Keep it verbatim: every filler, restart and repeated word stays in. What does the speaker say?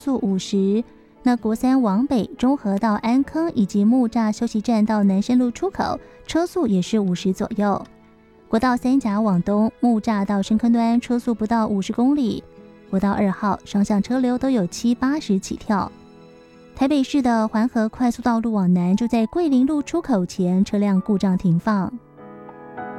速五十。那国三往北，中和到安坑以及木栅休息站到南深路出口，车速也是五十左右。国道三甲往东，木栅到深坑端车速不到五十公里。国道二号双向车流都有七八十起跳。台北市的环河快速道路往南，就在桂林路出口前车辆故障停放。